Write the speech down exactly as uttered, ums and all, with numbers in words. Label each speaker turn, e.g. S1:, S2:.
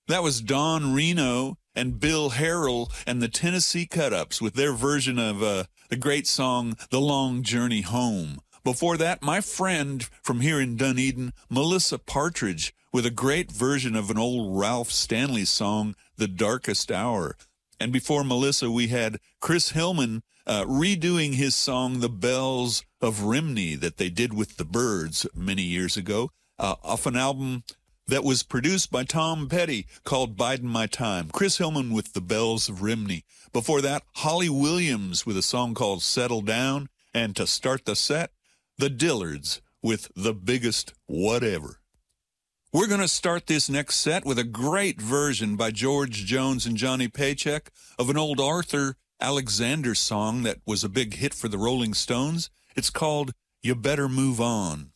S1: That was Don Reno and Bill Harrell and the Tennessee Cut-Ups with their version of uh, the great song, The Long Journey Home. Before that, my friend from here in Dunedin, Melissa Partridge, with a great version of an old Ralph Stanley song, The Darkest Hour. And before Melissa, we had Chris Hillman uh, redoing his song, The Bells of Rimney, that they did with the Byrds many years ago, uh, off an album that was produced by Tom Petty called Bidin' My Time. Chris Hillman with The Bells of Rimney. Before that, Holly Williams with a song called Settle Down. And to start the set, the Dillards with The Biggest Whatever. We're going to start this next set with a great version by George Jones and Johnny Paycheck of an old Arthur Alexander song that was a big hit for the Rolling Stones. It's called You Better Move On.